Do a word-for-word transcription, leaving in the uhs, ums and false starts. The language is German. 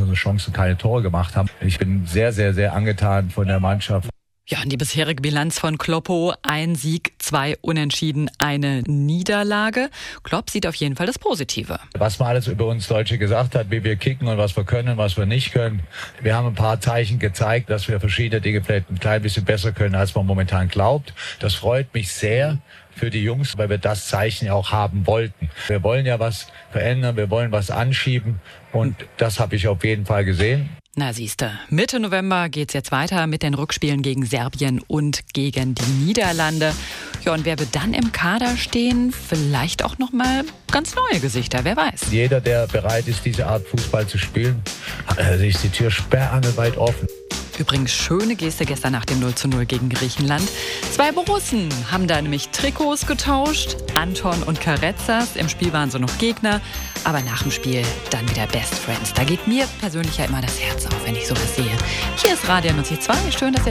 unsere Chancen keine Tore gemacht haben. Ich bin sehr, sehr, sehr angetan von der Mannschaft. Ja, und die bisherige Bilanz von Kloppo, ein Sieg, zwei Unentschieden, eine Niederlage. Klopp sieht auf jeden Fall das Positive. Was man alles über uns Deutsche gesagt hat, wie wir kicken und was wir können, was wir nicht können. Wir haben ein paar Zeichen gezeigt, dass wir verschiedene Dinge vielleicht ein klein bisschen besser können, als man momentan glaubt. Das freut mich sehr für die Jungs, weil wir das Zeichen ja auch haben wollten. Wir wollen ja was verändern, wir wollen was anschieben und das habe ich auf jeden Fall gesehen. Na siehste, Mitte November geht's jetzt weiter mit den Rückspielen gegen Serbien und gegen die Niederlande. Ja, und wer wird dann im Kader stehen? Vielleicht auch noch mal ganz neue Gesichter, wer weiß. Jeder, der bereit ist, diese Art Fußball zu spielen, also ist die Tür sperrangelweit offen. Übrigens schöne Geste gestern nach dem null zu null gegen Griechenland. Zwei Borussen haben da nämlich Trikots getauscht. Anton und Karezas. Im Spiel waren so noch Gegner. Aber nach dem Spiel dann wieder Best Friends. Da geht mir persönlich ja immer das Herz auf, wenn ich sowas sehe. Hier ist Radio neunzig Komma zwei. Schön, dass ihr